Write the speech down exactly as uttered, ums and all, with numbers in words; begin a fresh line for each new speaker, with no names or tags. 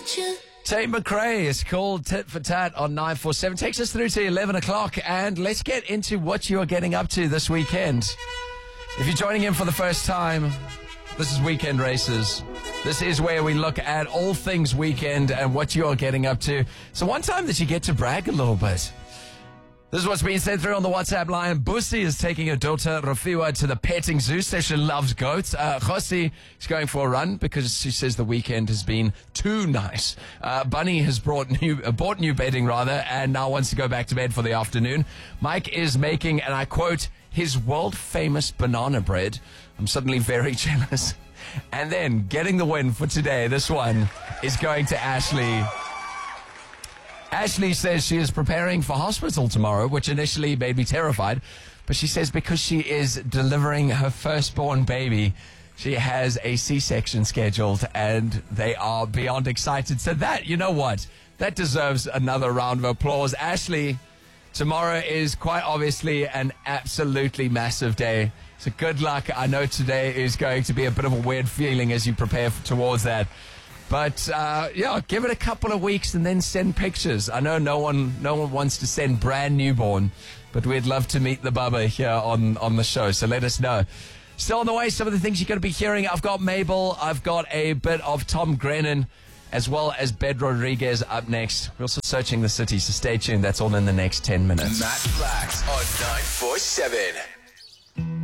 Tate McRae is called Tit for Tat on nine four seven. Takes us through to eleven o'clock, and let's get into what you are getting up to this weekend. If you're joining in for the first time, this is Weekend Races. This is where we look at all things weekend and what you are getting up to. So one time that you get to brag a little bit. This is what's being sent through on the WhatsApp line. Busi is taking her daughter Rafiwa to the petting zoo. Says she loves goats. Uh, Khosi is going for a run because she says the weekend has been too nice. Uh, Bunny has brought new, uh, bought new bedding rather, and now wants to go back to bed for the afternoon. Mike is making, and I quote, his world famous banana bread. I'm suddenly very jealous. And then getting the win for today. This one is going to Ashley. Ashley says she is preparing for hospital tomorrow, which initially made me terrified. But she says because she is delivering her firstborn baby, she has a C-section scheduled, and they are beyond excited. So that, you know what? That deserves another round of applause. Ashley, tomorrow is quite obviously an absolutely massive day. So good luck. I know today is going to be a bit of a weird feeling as you prepare for, towards that. But, uh, yeah, give it a couple of weeks and then send pictures. I know no one no one wants to send brand newborn, but we'd love to meet the Bubba here on, on the show, so let us know. Still on the way, some of the things you're going to be hearing. I've got Mabel, I've got a bit of Tom Grennan, as well as Bed Rodriguez up next. We're also searching the city, so stay tuned. That's all in the next ten minutes.
Matt Flax on nine four seven.